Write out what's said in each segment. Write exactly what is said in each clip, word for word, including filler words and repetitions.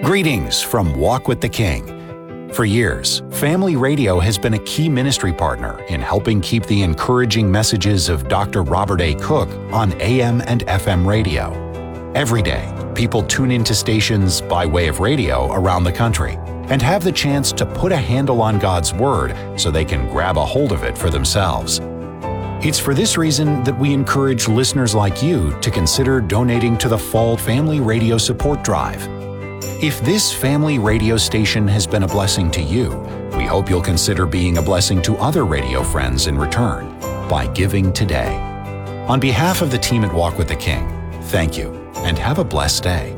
Greetings from Walk with the King. For years, Family Radio has been a key ministry partner in helping keep the encouraging messages of Doctor Robert A. Cook on A M and F M radio. Every day, people tune into stations by way of radio around the country and have the chance to put a handle on God's Word so they can grab a hold of it for themselves. It's for this reason that we encourage listeners like you to consider donating to the Fall Family Radio Support Drive. If this family radio station has been a blessing to you, we hope you'll consider being a blessing to other radio friends in return by giving today. On behalf of the team at Walk with the King, thank you and have a blessed day.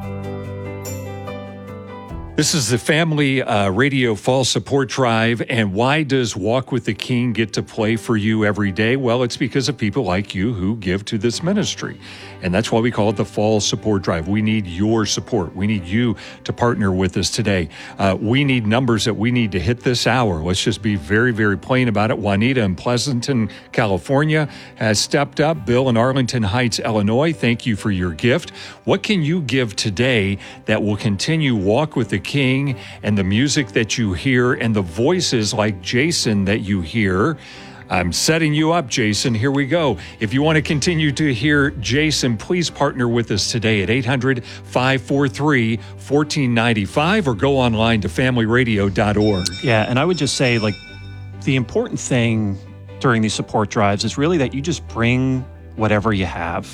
This is the Family uh, Radio Fall Support Drive, and why does Walk with the King get to play for you every day? Well, it's because of people like you who give to this ministry, and that's why we call it the Fall Support Drive. We need your support. We need you to partner with us today. Uh, we need numbers that we need to hit this hour. Let's just be very, very plain about it. Juanita in Pleasanton, California has stepped up. Bill in Arlington Heights, Illinois, thank you for your gift. What can you give today that will continue Walk with the King and the music that you hear and the voices like Jason that you hear? I'm setting you up, Jason. Here we go. If you want to continue to hear Jason, please partner with us today at eight hundred, five four three, one four nine five or go online to family radio dot org. Yeah, and I would just say, like, the important thing during these support drives is really that you just bring whatever you have.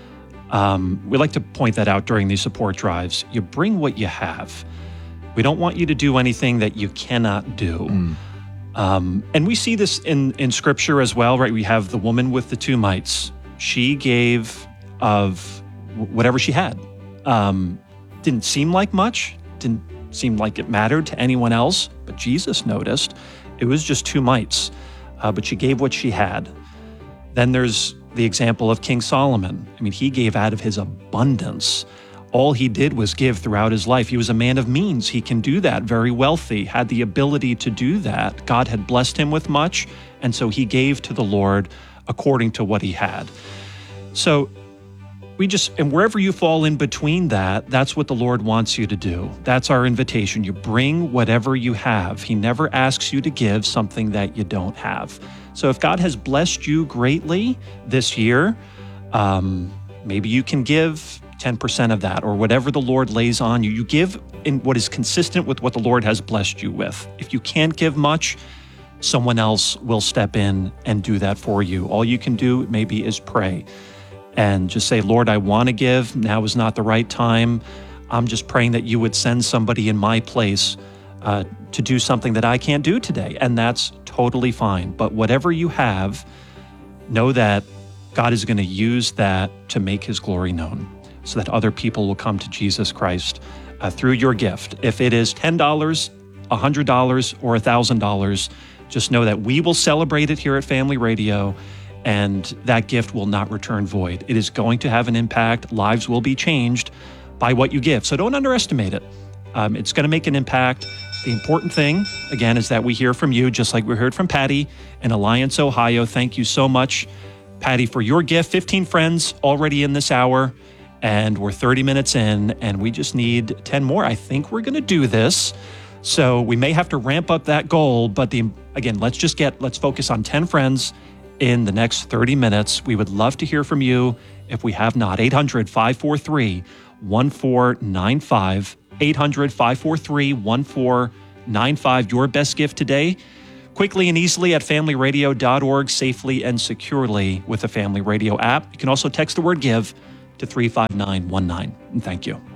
Um, we like to point that out during these support drives. You bring what you have. We don't want you to do anything that you cannot do. Mm. Um, and we see this in, in Scripture as well, right? We have the woman with the two mites. She gave of whatever she had. Um, didn't seem like much, didn't seem like it mattered to anyone else, but Jesus noticed it was just two mites, uh, but she gave what she had. Then there's the example of King Solomon. I mean, he gave out of his abundance. All he did was give throughout his life. He was a man of means. He can do that, very wealthy, had the ability to do that. God had blessed him with much, and so he gave to the Lord according to what he had. So we just, and wherever you fall in between that, that's what the Lord wants you to do. That's our invitation. You bring whatever you have. He never asks you to give something that you don't have. So if God has blessed you greatly this year, um, maybe you can give ten percent of that, or whatever the Lord lays on you. You give in what is consistent with what the Lord has blessed you with. If you can't give much, someone else will step in and do that for you. All you can do maybe is pray and just say, Lord, I want to give. Now is not the right time. I'm just praying that you would send somebody in my place uh, to do something that I can't do today. And that's totally fine. But whatever you have, know that God is going to use that to make his glory known, so that other people will come to Jesus Christ uh, through your gift. If it is ten dollars, one hundred dollars, or one thousand dollars, just know that we will celebrate it here at Family Radio, and that gift will not return void. It is going to have an impact. Lives will be changed by what you give. So don't underestimate it. Um, it's going to make an impact. The important thing, again, is that we hear from you, just like we heard from Patty in Alliance, Ohio. Thank you so much, Patty, for your gift. fifteen friends already in this hour. And we're thirty minutes in, and we just need ten more. I think we're going to do this. So we may have to ramp up that goal, but the again, let's just get, let's focus on ten friends in the next thirty minutes. We would love to hear from you if we have not. eight hundred, five four three, one four nine five, eight hundred, five four three, one four nine five. Your best gift today, quickly and easily at family radio dot org, safely and securely with the Family Radio app. You can also text the word GIVE to three five nine one nine. And thank you.